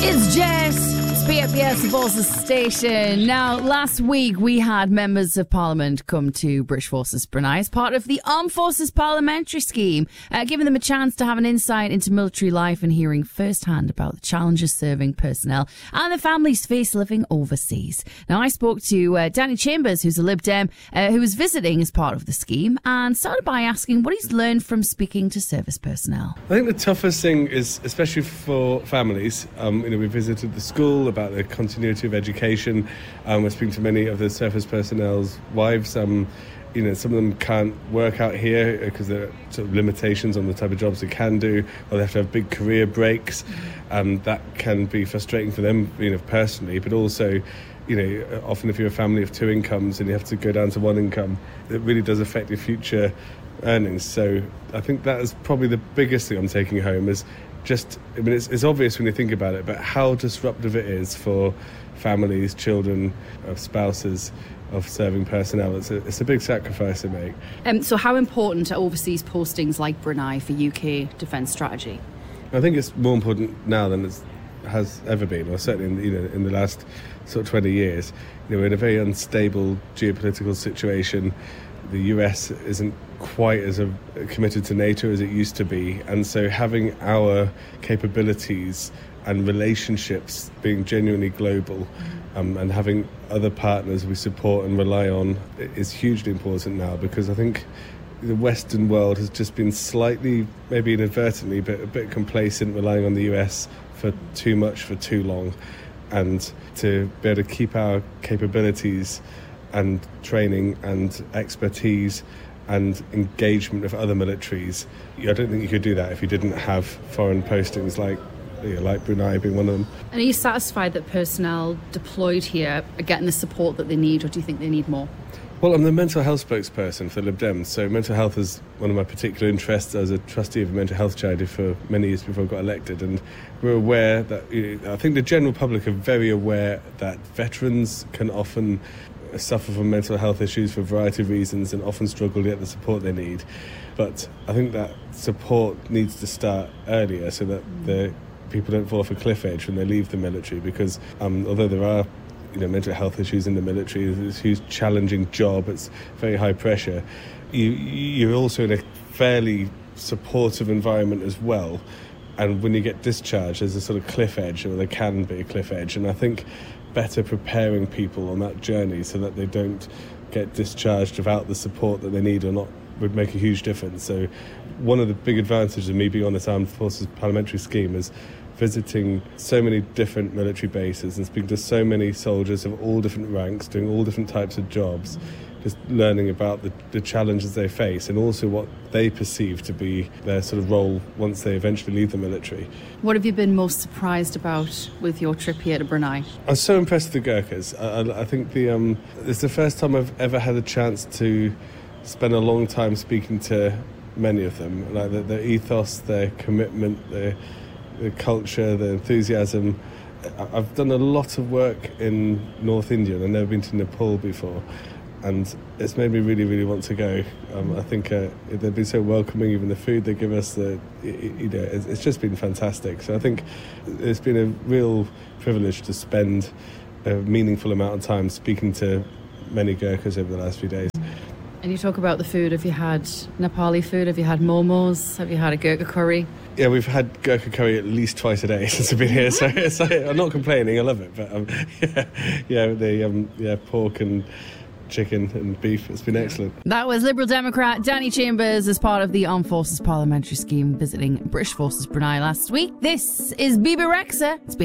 It's Jess. It's BFBS Forces Station. Now, last week we had members of Parliament come to British Forces Brunei as part of the Armed Forces Parliamentary Scheme, giving them a chance to have an insight into military life and hearing firsthand about the challenges serving personnel and the families face living overseas. Now, I spoke to Danny Chambers, who's a Lib Dem, who was visiting as part of the scheme, and started by asking what he's learned from speaking to service personnel. I think the toughest thing is, especially for families, we visited the school about the continuity of education. We're speaking to many of the service personnel's wives. Some of them can't work out here because there are sort of limitations on the type of jobs they can do, or they have to have big career breaks. That can be frustrating for them, personally, but also, often if you're a family of two incomes and you have to go down to one income, it really does affect your future earnings. So I think that is probably the biggest thing I'm taking home is it's obvious when you think about it, but how disruptive it is for families, children, of spouses, of serving personnel. It's a big sacrifice to make. So how important are overseas postings like Brunei for UK defence strategy? I think it's more important now than it has ever been, or certainly in the last sort of 20 years. We're in a very unstable geopolitical situation. The US isn't quite as committed to NATO as it used to be, and so having our capabilities and relationships being genuinely global and having other partners we support and rely on is hugely important now, because I think the Western world has just been slightly, maybe inadvertently, but a bit complacent, relying on the US for too much for too long. And to be able to keep our capabilities and training and expertise and engagement with other militaries, I don't think you could do that if you didn't have foreign postings like Brunei being one of them. And are you satisfied that personnel deployed here are getting the support that they need, or do you think they need more? Well, I'm the mental health spokesperson for Lib Dem, so mental health is one of my particular interests. I was a trustee of a mental health charity for many years before I got elected, and we're aware that, I think the general public are very aware that veterans can often suffer from mental health issues for a variety of reasons and often struggle to get the support they need. But I think that support needs to start earlier so that the people don't fall off a cliff edge when they leave the military, because although there are mental health issues in the military, it's a huge challenging job, it's very high pressure, you're also in a fairly supportive environment as well, and when you get discharged there's a sort of cliff edge, or there can be a cliff edge, and I think better preparing people on that journey so that they don't get discharged without the support that they need or not would make a huge difference. So one of the big advantages of me being on this Armed Forces Parliamentary Scheme is visiting so many different military bases and speaking to so many soldiers of all different ranks, doing all different types of jobs, just learning about the challenges they face and also what they perceive to be their sort of role once they eventually leave the military. What have you been most surprised about with your trip here to Brunei? I was so impressed with the Gurkhas. I think it's the first time I've ever had a chance to spend a long time speaking to many of them. Like their ethos, their commitment, the culture, the enthusiasm. I've done a lot of work in North India, and I've never been to Nepal before, and it's made me really, really want to go. I think they've been so welcoming, even the food they give us, it's just been fantastic. So I think it's been a real privilege to spend a meaningful amount of time speaking to many Gurkhas over the last few days. And you talk about the food. Have you had Nepali food? Have you had momos? Have you had a Gurkha curry? Yeah, we've had Gurkha curry at least twice a day since I've been here, so I'm not complaining. I love it, but the pork and chicken and beef, it's been excellent. That was Liberal Democrat Danny Chambers as part of the Armed Forces Parliamentary Scheme visiting British Forces Brunei last week. This is Bibi Rexha. It's